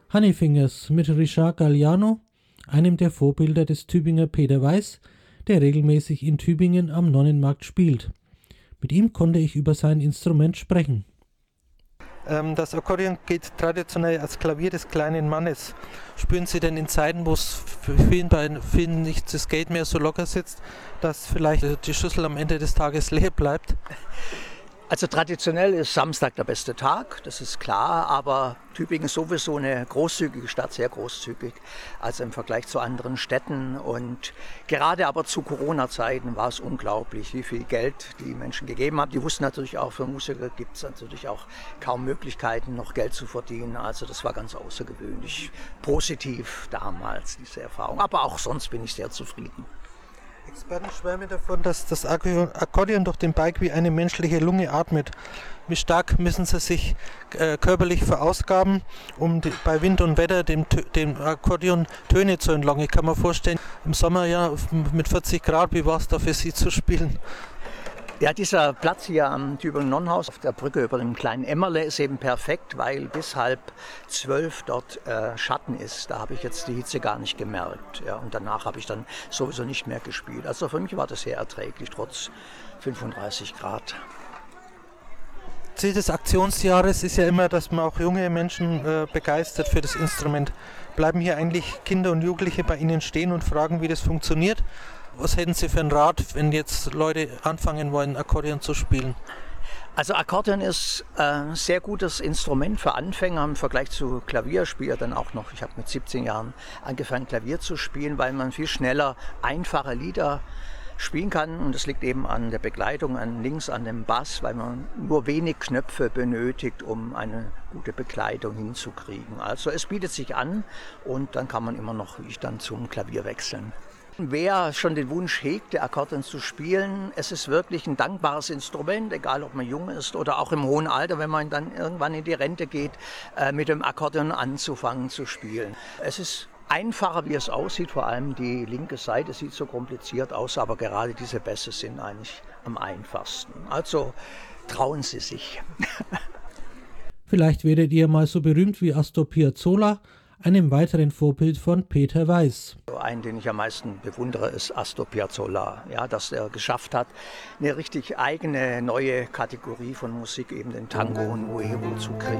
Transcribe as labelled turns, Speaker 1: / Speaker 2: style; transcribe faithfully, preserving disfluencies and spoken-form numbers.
Speaker 1: Honeyfingers mit Richard Galliano, einem der Vorbilder des Tübinger Peter Weiß, der regelmäßig in Tübingen am Nonnenmarkt spielt. Mit ihm konnte ich über sein Instrument sprechen.
Speaker 2: Das Akkordeon geht traditionell als Klavier des kleinen Mannes. Spüren Sie denn in Zeiten, wo es für vielen, bei vielen nicht das Geld mehr so locker sitzt, dass vielleicht die Schüssel am Ende des Tages leer bleibt?
Speaker 3: Also traditionell ist Samstag der beste Tag, das ist klar, aber Tübingen ist sowieso eine großzügige Stadt, sehr großzügig, also im Vergleich zu anderen Städten. Und gerade aber zu Corona-Zeiten war es unglaublich, wie viel Geld die Menschen gegeben haben. Die wussten natürlich auch, für Musiker gibt es natürlich auch kaum Möglichkeiten, noch Geld zu verdienen. Also das war ganz außergewöhnlich positiv damals, diese Erfahrung. Aber auch sonst bin ich sehr zufrieden.
Speaker 2: Experten schwärmen davon, dass das Akkordeon durch den Balg wie eine menschliche Lunge atmet. Wie stark müssen sie sich äh, körperlich verausgaben, um die, bei Wind und Wetter dem, dem Akkordeon Töne zu entlocken? Ich kann mir vorstellen, im Sommer ja mit vierzig Grad, wie war es da für Sie zu spielen?
Speaker 3: Ja, dieser Platz hier am Tübinger Nonnenhaus auf der Brücke über dem kleinen Emmerle ist eben perfekt, weil bis halb zwölf dort äh, Schatten ist. Da habe ich jetzt die Hitze gar nicht gemerkt. Ja, und danach habe ich dann sowieso nicht mehr gespielt. Also für mich war das sehr erträglich, trotz fünfunddreißig Grad.
Speaker 2: Ziel des Aktionsjahres ist ja immer, dass man auch junge Menschen äh, begeistert für das Instrument. Bleiben hier eigentlich Kinder und Jugendliche bei Ihnen stehen und fragen, wie das funktioniert? Was hätten Sie für einen Rat, wenn jetzt Leute anfangen wollen, Akkordeon zu spielen?
Speaker 3: Also Akkordeon ist ein sehr gutes Instrument für Anfänger im Vergleich zu Klavier. Ich spiele dann auch noch, ich habe mit siebzehn Jahren angefangen Klavier zu spielen, weil man viel schneller einfache Lieder spielen kann. Und das liegt eben an der Begleitung, an links an dem Bass, weil man nur wenig Knöpfe benötigt, um eine gute Begleitung hinzukriegen. Also es bietet sich an und dann kann man immer noch, wie ich dann, zum Klavier wechseln. Wer schon den Wunsch hegt, Akkordeon zu spielen, es ist wirklich ein dankbares Instrument, egal ob man jung ist oder auch im hohen Alter, wenn man dann irgendwann in die Rente geht, mit dem Akkordeon anzufangen zu spielen. Es ist einfacher, wie es aussieht, vor allem die linke Seite sieht so kompliziert aus, aber gerade diese Bässe sind eigentlich am einfachsten. Also trauen Sie sich.
Speaker 1: Vielleicht werdet ihr mal so berühmt wie Astor Piazzolla, einem weiteren Vorbild von Peter Weiß.
Speaker 3: Einen, den ich am meisten bewundere, ist Astor Piazzolla. Ja, dass er geschafft hat, eine richtig eigene, neue Kategorie von Musik, eben den Tango und Nuevo zu kreieren.